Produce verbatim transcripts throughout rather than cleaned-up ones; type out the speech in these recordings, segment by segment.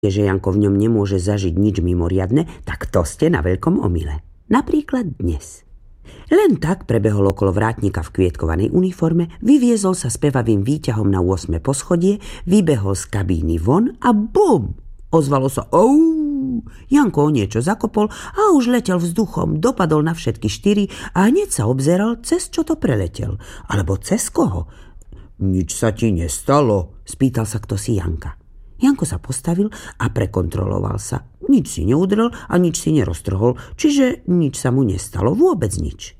že Janko v ňom nemôže zažiť nič mimoriadne, tak to ste na veľkom omyle. Napríklad dnes. Len tak prebehol okolo vrátnika v kvietkovanej uniforme, vyviezol sa spevavým výťahom na ôsme poschodie, vybehol z kabíny von a bum! Ozvalo sa ou! Janko o niečo zakopol a už letel vzduchom, dopadol na všetky štyri a hneď sa obzeral, cez čo to preletel. Alebo cez koho? Nič sa ti nestalo? Spýtal sa kto si Janka. Janko sa postavil a prekontroloval sa. Nič si neudrel a nič si neroztrhol, čiže nič sa mu nestalo, vôbec nič.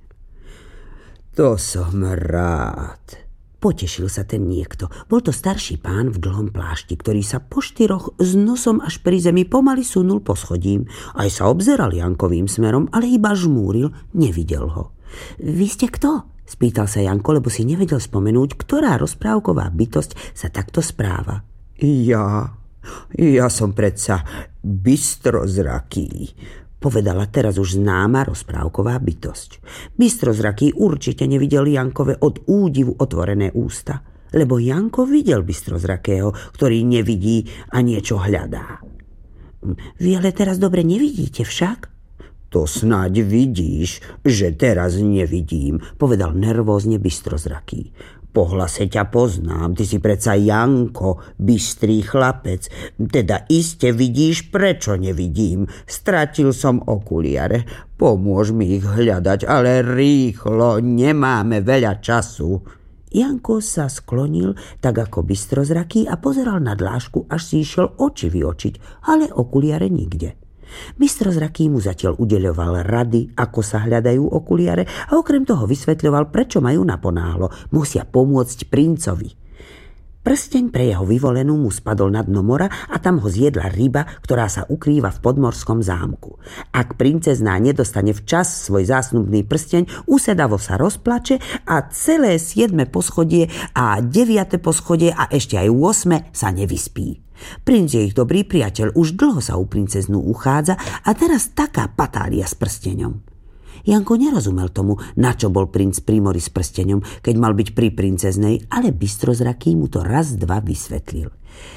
To som rád. Potešil sa ten niekto. Bol to starší pán v dlhom plášti, ktorý sa po štyroch s nosom až pri zemi pomaly sunul po schodím. Aj sa obzeral Jankovým smerom, ale iba žmúril, nevidel ho. Vy ste kto? Spýtal sa Janko, lebo si nevedel spomenúť, ktorá rozprávková bytosť sa takto správa. Ja, ja som predsa bystrozraký, povedala teraz už známa rozprávková bytosť. Bystrozraký určite nevidel Jankove od údivu otvorené ústa, lebo Janko videl bystrozrakého, ktorý nevidí a niečo hľadá. Vy ale teraz dobre nevidíte však? To snáď vidíš, že teraz nevidím, povedal nervózne bystrozraký. Po hlase ťa poznám, ty si predsa Janko, bystrý chlapec. Teda iste vidíš, prečo nevidím. Stratil som okuliare. Pomôž mi ich hľadať, ale rýchlo, nemáme veľa času. Janko sa sklonil, tak ako bystrozraký a pozeral na dlášku, až si išiel oči vyočiť, ale okuliare nikde. Bystrozraký mu zatiaľ udeľoval rady, ako sa hľadajú okuliare a okrem toho vysvetľoval, prečo majú naponáhlo. Musia pomôcť princovi. Prsteň pre jeho vyvolenú mu spadol na dno mora a tam ho zjedla ryba, ktorá sa ukrýva v podmorskom zámku. Ak princezná nedostane včas svoj zásnubný prsteň, usedavo sa rozplače a celé siedme poschodie a deviate poschodie a ešte aj osme sa nevyspí. Princ je ich dobrý priateľ, už dlho sa u princeznú uchádza a teraz taká patália s prsteňom. Janko nerozumel tomu, na čo bol princ pri mori s prsteňom, keď mal byť pri princeznej, ale bystrozraký mu to raz dva vysvetlil.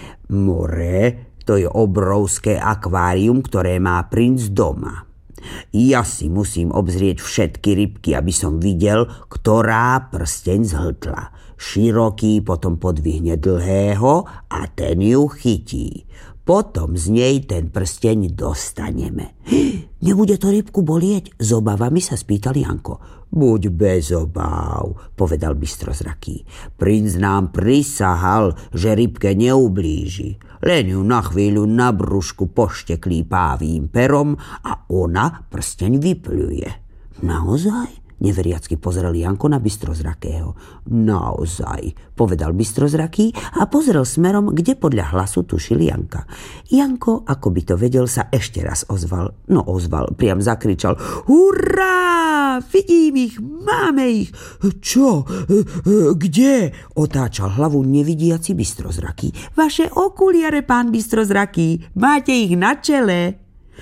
More, to je obrovské akvárium, ktoré má princ doma. Ja si musím obzrieť všetky rybky, aby som videl, ktorá prsteň zhltla. Široký potom podvihne dlhého a ten ju chytí. Potom z nej ten prsteň dostaneme. Nebude to rybku bolieť? S obavami sa spýtal Janko. Buď bez obáv, povedal bystrozraký. Princ nám prisahal, že rybke neublíži. Len ju na chvíľu na brúšku pošteklí pávým perom a ona prsteň vypľuje. Naozaj? Neveriacky pozrel Janko na bystrozrakého. Naozaj, povedal bystrozraký a pozrel smerom, kde podľa hlasu tušil Janka. Janko, ako by to vedel, sa ešte raz ozval. No ozval, priam zakričal. Hurá! Vidím ich, máme ich! Čo? Kde? Otáčal hlavu nevidiaci bystrozraký. Vaše okuliare, pán bystrozraký, máte ich na čele.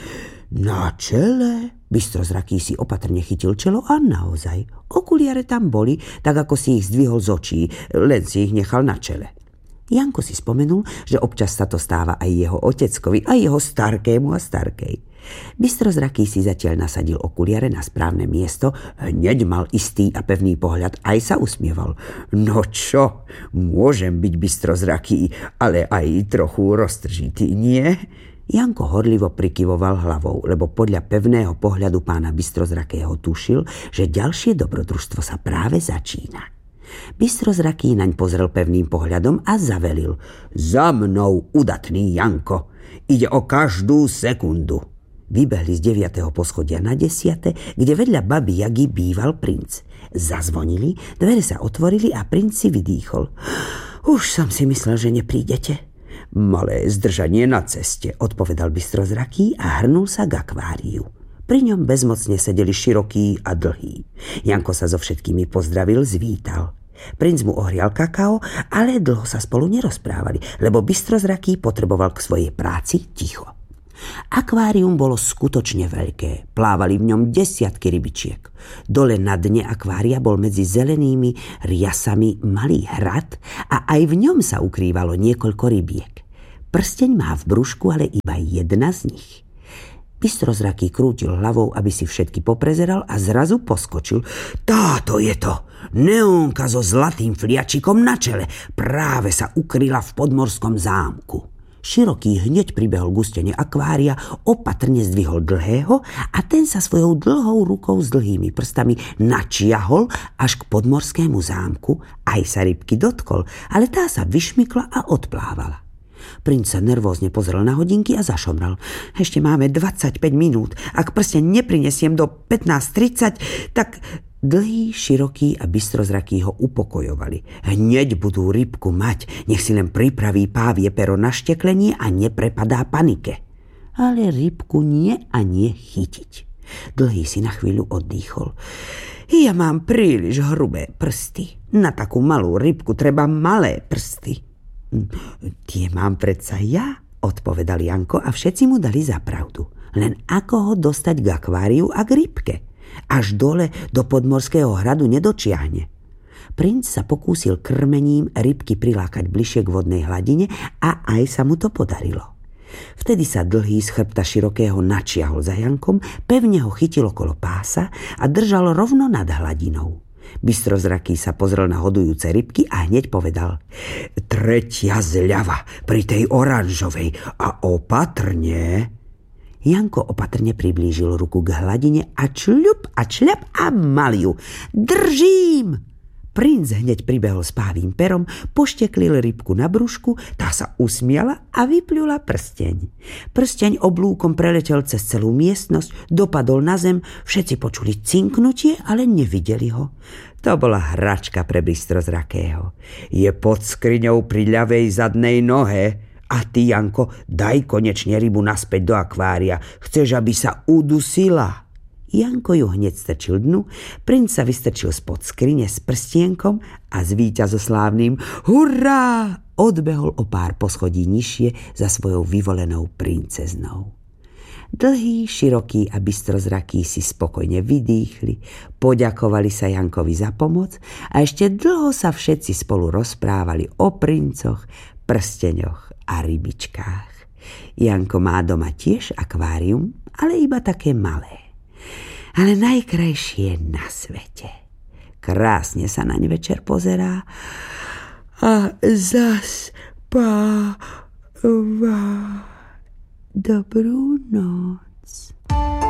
Na čele? Bystrozraký si opatrne chytil čelo a naozaj, okuliare tam boli, tak ako si ich zdvihol z očí, len si ich nechal na čele. Janko si spomenul, že občas sa to stáva aj jeho oteckovi, aj jeho starkému a starkej. Bystrozraký si zatiaľ nasadil okuliare na správne miesto, hneď mal istý a pevný pohľad, aj sa usmieval. No čo, môžem byť bystrozraký, ale aj trochu roztržitý, nie? Janko horlivo prikyvoval hlavou, lebo podľa pevného pohľadu pána bystrozrakého tušil, že ďalšie dobrodružstvo sa práve začína. Bystrozraký naň pozrel pevným pohľadom a zavelil. Za mnou, udatný Janko, ide o každú sekundu. Vybehli z deviateho poschodia na desiate, kde vedľa baby Jagy býval princ. Zazvonili, dvere sa otvorili a princ si vydýchol. Už som si myslel, že neprídete. Malé zdržanie na ceste, odpovedal bystrozraký a hrnul sa k akváriu. Pri ňom bezmocne sedeli široký a dlhý. Janko sa so všetkými pozdravil, zvítal. Princ mu ohrial kakao, ale dlho sa spolu nerozprávali, lebo bystrozraký potreboval k svojej práci ticho. Akvárium bolo skutočne veľké, plávali v ňom desiatky rybičiek. Dole na dne akvária bol medzi zelenými riasami malý hrad a aj v ňom sa ukrývalo niekoľko rybiek. Prsteň má v brúšku ale iba jedna z nich. Bystrozraký krútil hlavou, aby si všetky poprezeral a zrazu poskočil. Táto je to! Neónka so zlatým fliačikom na čele. Práve sa ukryla v podmorskom zámku. Široký hneď pribehol k ústene akvária, opatrne zdvihol Dlhého a ten sa svojou dlhou rukou s dlhými prstami načiahol až k podmorskému zámku. Aj sa rybky dotkol, ale tá sa vyšmykla a odplávala. Princ sa nervózne pozrel na hodinky a zašomral. Ešte máme dvadsaťpäť minút. Ak prsteň neprinesiem do pätnásť tridsať, tak... Dlhý, široký a bystrozraký ho upokojovali. Hneď budú rybku mať, nech si len pripraví pávie pero na šteklenie a neprepadá panike. Ale rybku nie a nie chytiť. Dlhý si na chvíľu oddychol. Ja mám príliš hrubé prsty. Na takú malú rybku treba malé prsty. Tie mám predsa ja, odpovedal Janko a všetci mu dali za pravdu. Len ako ho dostať k akváriu a k rybke? Až dole do podmorského hradu nedočiahne. Princ sa pokúsil krmením rybky prilákať bližšie k vodnej hladine a aj sa mu to podarilo. Vtedy sa Dlhý z chrbta širokého načiahol za Jankom, pevne ho chytil okolo pása a držal rovno nad hladinou. Bystrozraký sa pozrel na hodujúce rybky a hneď povedal: tretia zľava pri tej oranžovej a opatrne. Janko opatrne priblížil ruku k hladine a čľup a čľap a mal ju. Držím! Princ hneď pribehol s pávým perom, pošteklil rybku na brúšku, tá sa usmiala a vypľula prsteň. Prsteň oblúkom preletel cez celú miestnosť, dopadol na zem, všetci počuli cinknutie, ale nevideli ho. To bola hračka pre Bystrozrakého. Je pod skriňou pri ľavej zadnej nohe. A ty, Janko, daj konečne rybu naspäť do akvária. Chceš, aby sa udusila? Janko ju hneď strčil dnu, princ sa vystrčil spod skrine s prstienkom a s víťazoslávnym hurá odbehol o pár poschodí nižšie za svojou vyvolenou princeznou. Dlhý, široký a bystrozraký si spokojne vydýchli, poďakovali sa Jankovi za pomoc a ešte dlho sa všetci spolu rozprávali o princoch, prsteňoch a rybičkách. Janko má doma tiež akvárium, ale iba také malé. Ale najkrajšie na svete. Krásne sa naň večer pozerá a zaspáva. Dobrú noc.